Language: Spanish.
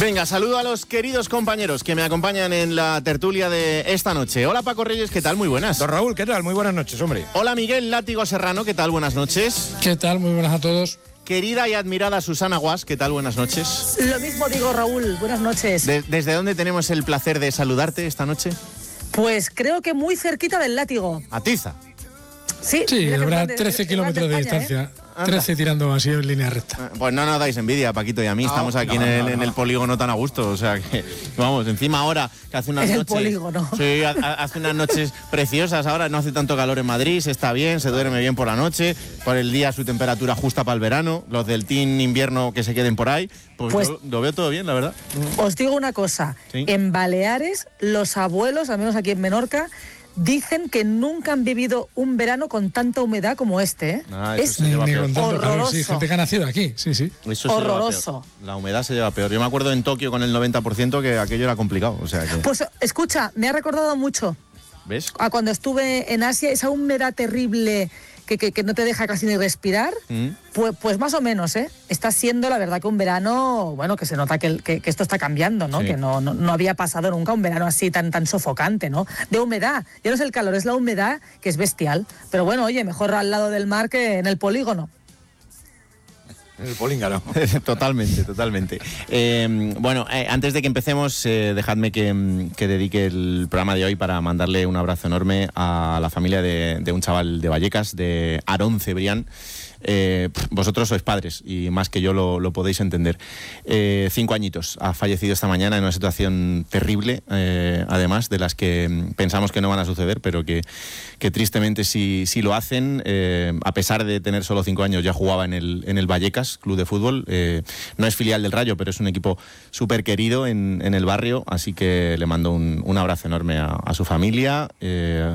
Venga, saludo a los queridos compañeros que me acompañan en la tertulia de esta noche. Hola Paco Reyes, ¿qué tal? Muy buenas. Don Raúl, ¿qué tal? Muy buenas noches, hombre. Hola Miguel Látigo Serrano, ¿qué tal? Buenas noches. ¿Qué tal? Muy buenas a todos. Querida y admirada Susana Guas, ¿qué tal? Buenas noches. Lo mismo digo, Raúl, buenas noches. ¿Desde dónde tenemos el placer de saludarte esta noche? Pues creo que muy cerquita del Látigo. Atiza. Sí, habrá 13 kilómetros de distancia. 13 tirando así en línea recta. Pues no nos dais envidia, Paquito y a mí. Estamos aquí en el polígono tan a gusto. O sea que, vamos, encima ahora que hace unas en noches. El polígono. Sí, hace unas noches preciosas. Ahora no hace tanto calor en Madrid, se está bien, se duerme bien por la noche. Por el día su temperatura justa para el verano. Los del team invierno que se queden por ahí. Pues yo lo veo todo bien, la verdad. Os digo una cosa. ¿Sí? En Baleares, los abuelos, al menos aquí en Menorca, dicen que nunca han vivido un verano con tanta humedad como este, ¿eh? Es horroroso. Sí, gente que ha nacido aquí, sí. Eso horroroso. La humedad se lleva peor. Yo me acuerdo en Tokio con el 90% que aquello era complicado. O sea que... Pues escucha, me ha recordado mucho ¿Ves? a cuando estuve en Asia, esa humedad terrible que no te deja casi ni respirar. Pues más o menos, ¿eh? Está siendo la verdad que un verano, bueno, que se nota que esto está cambiando, ¿no? Sí. Que no había pasado nunca un verano así tan sofocante, ¿no? De humedad. Ya no es el calor, es la humedad que es bestial. Pero bueno, oye, mejor al lado del mar que en el polígono. En el políngano. Totalmente. Bueno, antes de que empecemos, dejadme que dedique el programa de hoy para mandarle un abrazo enorme a la familia de un chaval de Vallecas, de Aarón Cebrián. Vosotros sois padres y más que yo lo podéis entender. 5 añitos, ha fallecido esta mañana en una situación terrible, además de las que pensamos que no van a suceder, pero que tristemente sí lo hacen. A pesar de tener solo 5 años, ya jugaba en el Vallecas Club de Fútbol. No es filial del Rayo, pero es un equipo súper querido en el barrio, así que le mando un abrazo enorme a su familia.